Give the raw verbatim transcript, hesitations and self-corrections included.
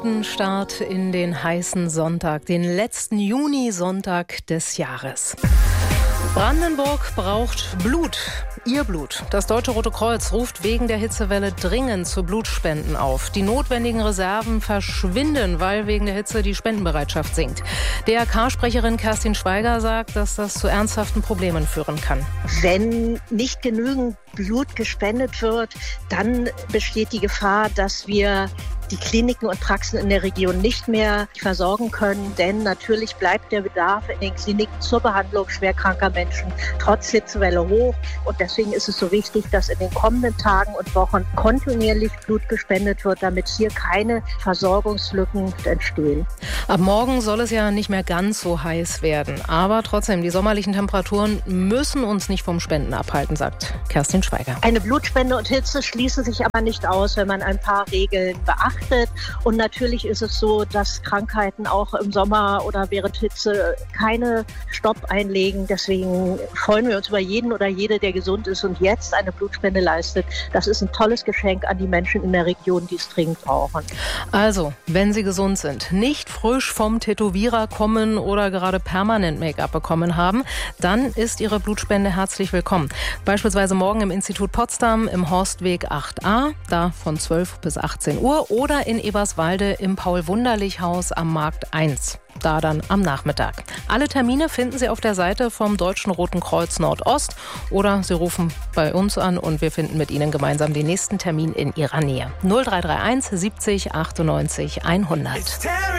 Guten Start in den heißen Sonntag, den letzten Junisonntag des Jahres. Brandenburg braucht Blut. Ihr Blut. Das Deutsche Rote Kreuz ruft wegen der Hitzewelle dringend zu Blutspenden auf. Die notwendigen Reserven verschwinden, weil wegen der Hitze die Spendenbereitschaft sinkt. D R K-Sprecherin Kerstin Schweiger sagt, dass das zu ernsthaften Problemen führen kann. Wenn nicht genügend Blut gespendet wird, dann besteht die Gefahr, dass wir die Kliniken und Praxen in der Region nicht mehr versorgen können, denn natürlich bleibt der Bedarf in den Kliniken zur Behandlung schwerkranker Menschen trotz Hitzewelle hoch. Und deswegen ist es so wichtig, dass in den kommenden Tagen und Wochen kontinuierlich Blut gespendet wird, damit hier keine Versorgungslücken entstehen. Ab morgen soll es ja nicht mehr ganz so heiß werden. Aber trotzdem, die sommerlichen Temperaturen müssen uns nicht vom Spenden abhalten, sagt Kerstin Schweiger. Eine Blutspende und Hitze schließen sich aber nicht aus, wenn man ein paar Regeln beachtet. Und natürlich ist es so, dass Krankheiten auch im Sommer oder während Hitze keine Stopp einlegen. Deswegen freuen wir uns über jeden oder jede, der gesund ist und jetzt eine Blutspende leistet. Das ist ein tolles Geschenk an die Menschen in der Region, die es dringend brauchen. Also, wenn Sie gesund sind, nicht frisch vom Tätowierer kommen oder gerade permanent Make-up bekommen haben, dann ist Ihre Blutspende herzlich willkommen. Beispielsweise morgen im Institut Potsdam im Horstweg acht a, da von zwölf bis achtzehn Uhr, oder in Eberswalde im Paul-Wunderlich-Haus am Markt eins. Da dann am Nachmittag. Alle Termine finden Sie auf der Seite vom Deutschen Roten Kreuz Nordost oder Sie rufen bei uns an und wir finden mit Ihnen gemeinsam den nächsten Termin in Ihrer Nähe. null drei drei eins siebzig achtundneunzig hundert.